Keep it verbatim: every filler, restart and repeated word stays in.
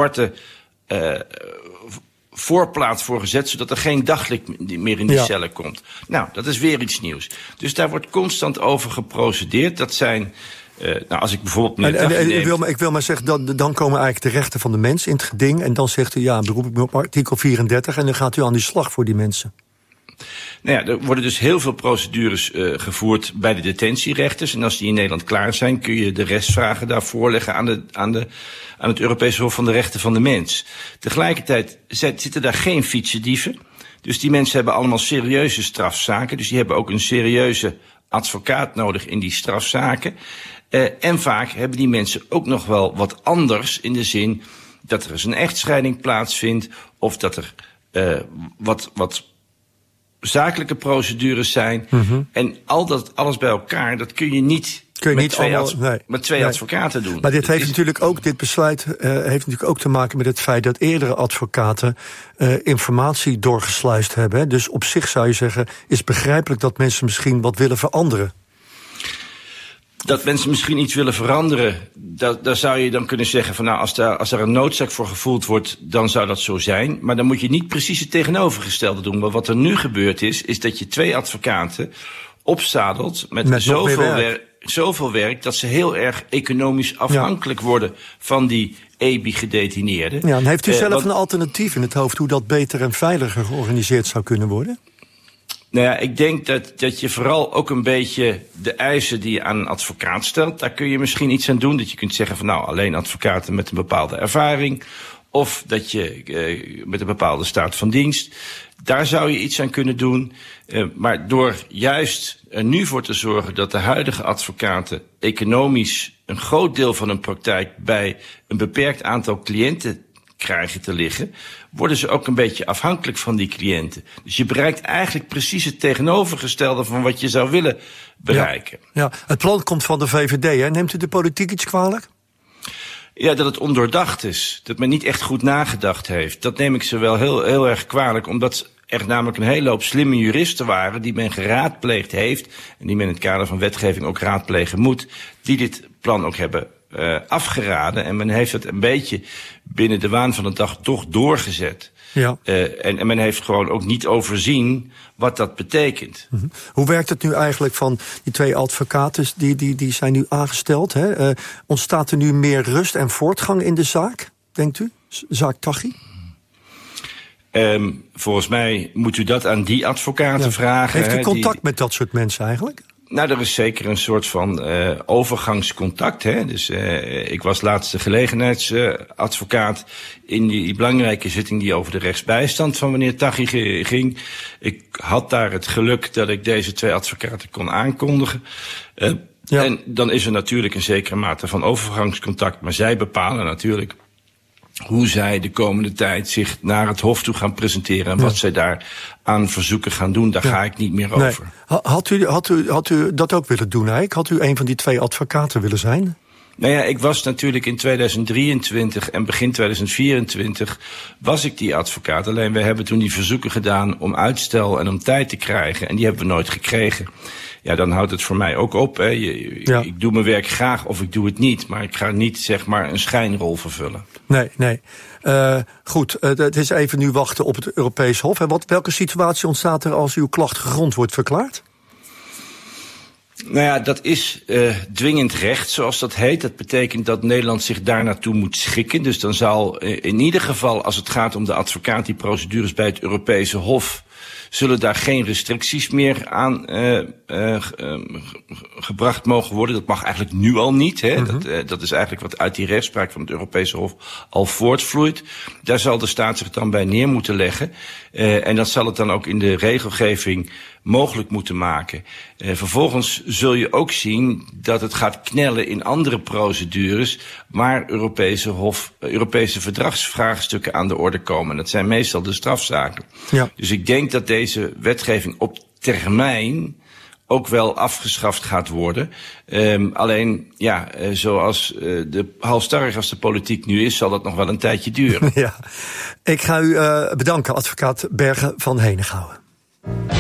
zwarte uh, voorplaat voor gezet, zodat er geen daglicht meer in die ja. cellen komt. Nou, dat is weer iets nieuws. Dus daar wordt constant over geprocedeerd. Dat zijn... Uh, nou, als ik bijvoorbeeld en, en, en, ik, wil maar, ik wil maar zeggen, dan, dan komen eigenlijk de rechten van de mens in het geding. En dan zegt u, ja, beroep ik me op artikel vierendertig... en dan gaat u aan die slag voor die mensen. Nou ja, er worden dus heel veel procedures uh, gevoerd bij de detentierechters. En als die in Nederland klaar zijn, kun je de restvragen daar voorleggen aan, de, aan, de, aan het Europese Hof van de Rechten van de Mens. Tegelijkertijd zitten daar geen fietsendieven. Dus die mensen hebben allemaal serieuze strafzaken. Dus die hebben ook een serieuze advocaat nodig in die strafzaken. Uh, en vaak hebben die mensen ook nog wel wat anders, in de zin dat er eens een echtscheiding plaatsvindt, of dat er uh, wat, wat zakelijke procedures zijn. Mm-hmm. En al dat alles bij elkaar, dat kun je niet kun je met, niet twee allemaal, adv- nee, met twee nee. advocaten doen. Maar dit dat heeft is... natuurlijk ook, dit besluit uh, heeft natuurlijk ook te maken met het feit dat eerdere advocaten uh, informatie doorgesluist hebben. Hè. Dus op zich zou je zeggen, is begrijpelijk dat mensen misschien wat willen veranderen. Dat mensen misschien iets willen veranderen, dat, daar zou je dan kunnen zeggen van nou, als daar, als er een noodzaak voor gevoeld wordt, dan zou dat zo zijn. Maar dan moet je niet precies het tegenovergestelde doen. Want wat er nu gebeurd is, is dat je twee advocaten opzadelt met, met zoveel werk. werk, zoveel werk dat ze heel erg economisch afhankelijk ja. worden van die E B I-gedetineerden. Ja, en heeft u zelf uh, want, een alternatief in het hoofd hoe dat beter en veiliger georganiseerd zou kunnen worden? Nou ja, ik denk dat, dat je vooral ook een beetje de eisen die je aan een advocaat stelt, daar kun je misschien iets aan doen. Dat je kunt zeggen van nou, alleen advocaten met een bepaalde ervaring. Of dat je uh, met een bepaalde staat van dienst. Daar zou je iets aan kunnen doen. Uh, maar door juist er nu voor te zorgen dat de huidige advocaten economisch een groot deel van hun praktijk bij een beperkt aantal cliënten krijgen te liggen, worden ze ook een beetje afhankelijk van die cliënten. Dus je bereikt eigenlijk precies het tegenovergestelde van wat je zou willen bereiken. Ja, ja. Het plan komt van de V V D, hè? Neemt u de politiek iets kwalijk? Ja, dat het ondoordacht is. Dat men niet echt goed nagedacht heeft. Dat neem ik ze wel heel, heel erg kwalijk, omdat er namelijk een hele hoop slimme juristen waren die men geraadpleegd heeft en die men in het kader van wetgeving ook raadplegen moet, die dit plan ook hebben uh, afgeraden. En men heeft het een beetje binnen de waan van de dag toch doorgezet. Ja. Uh, en, en men heeft gewoon ook niet overzien wat dat betekent. Mm-hmm. Hoe werkt het nu eigenlijk van die twee advocaten die, die, die zijn nu aangesteld? Hè? Uh, ontstaat er nu meer rust en voortgang in de zaak, denkt u? Zaak Taghi? Um, volgens mij moet u dat aan die advocaten ja. vragen. Heeft u contact die, met dat soort mensen eigenlijk? Nou, er is zeker een soort van uh, overgangscontact. Hè? Dus uh, ik was laatst de gelegenheidsadvocaat uh, in die, die belangrijke zitting die over de rechtsbijstand van meneer Taghi ging. Ik had daar het geluk dat ik deze twee advocaten kon aankondigen. Uh, ja. En dan is er natuurlijk een zekere mate van overgangscontact, maar zij bepalen natuurlijk hoe zij de komende tijd zich naar het Hof toe gaan presenteren en ja. wat zij daar aan verzoeken gaan doen, daar ja. ga ik niet meer over. Nee. Had u, had, u, had u dat ook willen doen, eigenlijk? Had u een van die twee advocaten willen zijn? Nou ja, ik was natuurlijk in tweeduizend drieëntwintig en begin tweeduizend vierentwintig was ik die advocaat. Alleen we hebben toen die verzoeken gedaan om uitstel en om tijd te krijgen en die hebben we nooit gekregen. Ja, dan houdt het voor mij ook op. Hè. Je, ja. Ik doe mijn werk graag of ik doe het niet, maar ik ga niet zeg maar een schijnrol vervullen. Nee, nee. Uh, goed, uh, het is even nu wachten op het Europees Hof. En wat, welke situatie ontstaat er als uw klacht gegrond wordt verklaard? Nou ja, dat is uh, dwingend recht, zoals dat heet. Dat betekent dat Nederland zich daar naartoe moet schikken. Dus dan zal uh, in ieder geval, als het gaat om de advocaatieprocedures bij het Europese Hof, zullen daar geen restricties meer aan uh, uh, uh, gebracht mogen worden. Dat mag eigenlijk nu al niet. Hè? Mm-hmm. Dat, uh, dat is eigenlijk wat uit die rechtspraak van het Europese Hof al voortvloeit. Daar zal de staat zich dan bij neer moeten leggen. Uh, en dat zal het dan ook in de regelgeving mogelijk moeten maken. Uh, vervolgens zul je ook zien dat het gaat knellen in andere procedures waar Europese Hof, uh, Europese verdragsvraagstukken aan de orde komen. En dat zijn meestal de strafzaken. Ja. Dus ik denk dat deze wetgeving op termijn ook wel afgeschaft gaat worden. Um, alleen, ja, uh, zoals uh, de halstarrig als de politiek nu is, zal dat nog wel een tijdje duren. Ja. Ik ga u uh, bedanken, advocaat Bergen van Henegouwen.